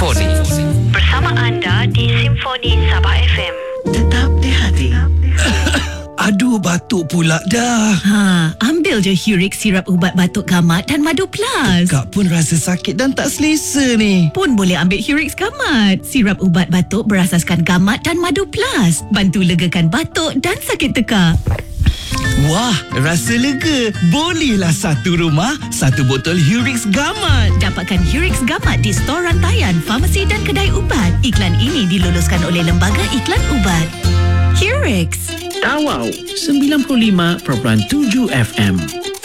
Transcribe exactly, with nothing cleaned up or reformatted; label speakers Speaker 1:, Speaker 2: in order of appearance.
Speaker 1: Simfoni.
Speaker 2: Bersama anda di Simfoni Sabah F M.
Speaker 3: Tetap di hati.
Speaker 4: Aduh, batuk pula dah.
Speaker 5: Ha, ambil je Hurix sirap ubat batuk gamat dan madu plus.
Speaker 4: Kak pun rasa sakit dan tak selesa ni.
Speaker 5: Pun boleh ambil Hurix gamat. Sirap ubat batuk berasaskan gamat dan madu plus. Bantu legakan batuk dan sakit tekak.
Speaker 4: Wah, rasa lega. Bolehlah satu rumah, satu botol Hurix Gamat.
Speaker 5: Dapatkan Hurix Gamat di stor rantaian, farmasi dan kedai ubat. Iklan ini diluluskan oleh Lembaga Iklan Ubat. Hurix.
Speaker 3: Tawau sembilan puluh lima perpuluhan tujuh F M.